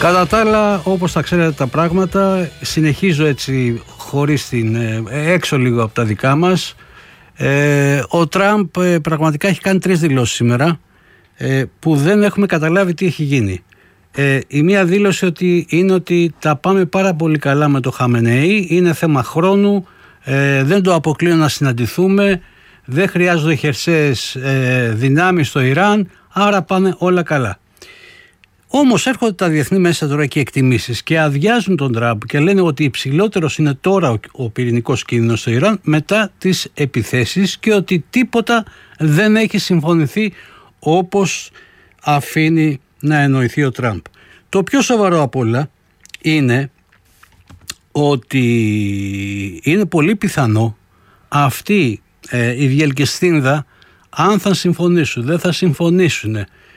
Κατά τα άλλα, όπως τα ξέρετε τα πράγματα, συνεχίζω έτσι χωρίς έξω λίγο από τα δικά μας. Ο Τραμπ πραγματικά έχει κάνει 3 δηλώσεις σήμερα που δεν έχουμε καταλάβει τι έχει γίνει. Η μία δήλωση είναι ότι τα πάμε πάρα πολύ καλά με το Χαμενεή, είναι θέμα χρόνου, δεν το αποκλείω να συναντηθούμε, δεν χρειάζονται χερσαίες δυνάμεις στο Ιράν, άρα πάνε όλα καλά. Όμως έρχονται τα διεθνή μέσα τώρα και εκτιμήσεις και αδειάζουν τον Τραμπ και λένε ότι υψηλότερος είναι τώρα ο πυρηνικός κίνδυνος στο Ιράν μετά τις επιθέσεις και ότι τίποτα δεν έχει συμφωνηθεί όπως αφήνει να εννοηθεί ο Τραμπ. Το πιο σοβαρό απ' όλα είναι ότι είναι πολύ πιθανό αυτή η διελκυστίνδα, αν θα συμφωνήσουν, δεν θα συμφωνήσουν.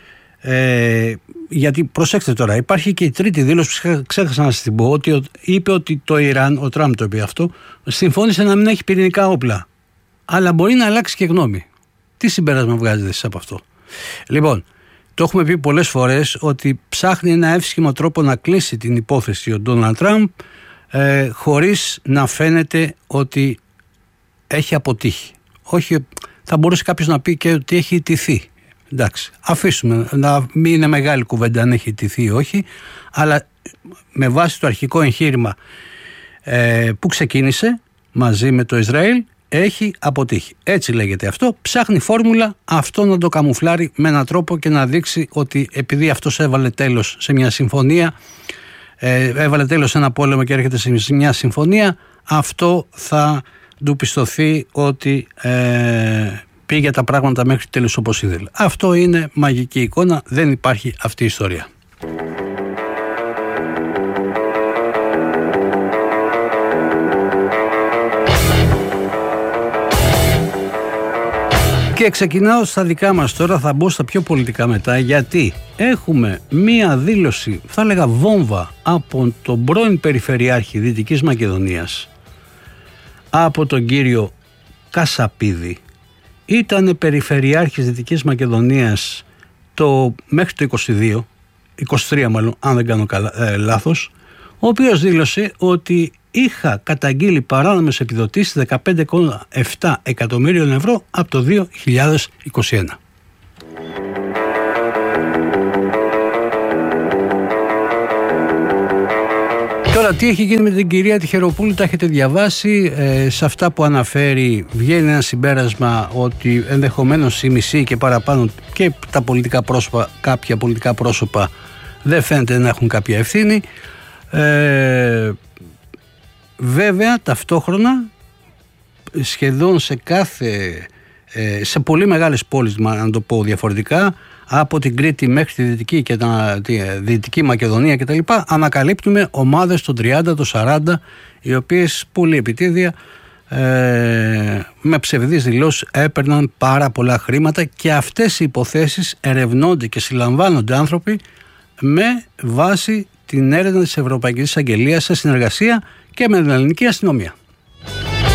Γιατί προσέξτε τώρα, υπάρχει και η τρίτη δήλωση που ξέχασα να σας την πω, ότι είπε ότι το Ιράν, ο Τραμπ το είπε αυτό, συμφώνησε να μην έχει πυρηνικά όπλα. Αλλά μπορεί να αλλάξει και γνώμη. Τι συμπέρασμα βγάζετε εσείς από αυτό? Λοιπόν, το έχουμε πει πολλές φορές ότι ψάχνει ένα εύσχυμο τρόπο να κλείσει την υπόθεση ο Ντόναλντ Τραμπ χωρίς να φαίνεται ότι έχει αποτύχει. Όχι, θα μπορούσε κάποιος να πει και ότι έχει ιτηθεί. Εντάξει, αφήσουμε να μην είναι μεγάλη κουβέντα αν έχει ιτηθεί ή όχι, αλλά με βάση το αρχικό εγχείρημα που ξεκίνησε μαζί με το Ισραήλ έχει αποτύχει. Έτσι λέγεται αυτό. Ψάχνει φόρμουλα αυτό να το καμουφλάρει με έναν τρόπο και να δείξει ότι επειδή αυτός έβαλε τέλος σε μια συμφωνία, έβαλε τέλος σε ένα πόλεμο και έρχεται σε μια συμφωνία, αυτό θα του πιστωθεί ότι πήγε τα πράγματα μέχρι τέλους όπως ήθελε. Αυτό είναι μαγική εικόνα, δεν υπάρχει αυτή η ιστορία. Και ξεκινάω στα δικά μας τώρα, θα μπω στα πιο πολιτικά μετά, γιατί έχουμε μία δήλωση, θα έλεγα βόμβα, από τον πρώην Περιφερειάρχη Δυτικής Μακεδονίας, από τον κύριο Κασαπίδη. Ήταν Περιφερειάρχης Δυτικής Μακεδονίας μέχρι το 23 μάλλον, αν δεν κάνω λάθος, ο οποίος δήλωσε ότι είχα καταγγείλει παράνομες επιδοτήσεις 15,7 εκατομμύριων ευρώ από το 2021. Τώρα τι έχει γίνει με την κυρία Τυχεροπούλου, τα έχετε διαβάσει. Σε αυτά που αναφέρει βγαίνει ένα συμπέρασμα ότι ενδεχομένως η μισή και παραπάνω και τα πολιτικά πρόσωπα, κάποια πολιτικά πρόσωπα δεν φαίνεται να έχουν κάποια ευθύνη. Βέβαια ταυτόχρονα σχεδόν σε πολύ μεγάλες πόλεις, να το πω διαφορετικά, από την Κρήτη μέχρι τη Δυτική και τη Δυτική Μακεδονία κτλ. Ανακαλύπτουμε ομάδες των 30, των 40, οι οποίες πολύ επιτίδια με ψευδείς δηλώσεις έπαιρναν πάρα πολλά χρήματα, και αυτές οι υποθέσεις ερευνώνται και συλλαμβάνονται άνθρωποι με βάση την έρευνα της Ευρωπαϊκής Αγγελίας σε συνεργασία και με την ελληνική αστυνομία.